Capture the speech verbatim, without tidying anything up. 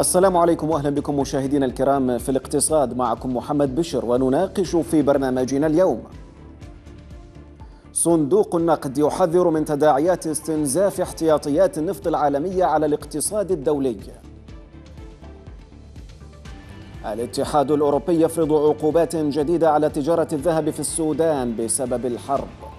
السلام عليكم وأهلا بكم مشاهدينا الكرام في الاقتصاد. معكم محمد بشر، ونناقش في برنامجنا اليوم: صندوق النقد يحذر من تداعيات استنزاف احتياطيات النفط العالمية على الاقتصاد الدولي. الاتحاد الأوروبي يفرض عقوبات جديدة على تجارة الذهب في السودان بسبب الحرب.